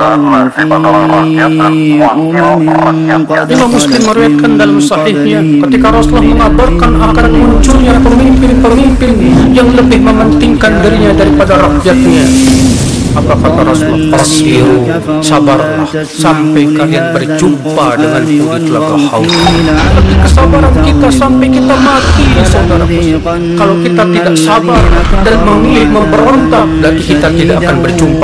Imam Muslim meriwayatkan dalam sahihnya ketika Rasulullah mengabarkan akan munculnya pemimpin-pemimpin yang lebih mementingkan dirinya daripada rakyatnya. Apa kata Rasulullah? Fasbiru, sabarlah sampai kalian berjumpa dengan di telaga haud. Berarti kesabaran kita sampai kita mati, saudara-saudara. Kalau kita tidak sabar dan memilih memberontak, berarti kita tidak akan berjumpa